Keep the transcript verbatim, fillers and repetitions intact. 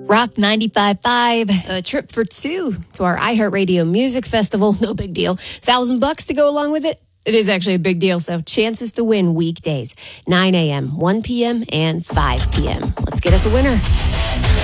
Rock ninety-five point five. A trip for two to our iHeartRadio Music Festival. No big deal. Thousand bucks to go along with it. It is actually a big deal. So chances to win weekdays, nine a.m., one p.m., and five p.m. Let's get us a winner.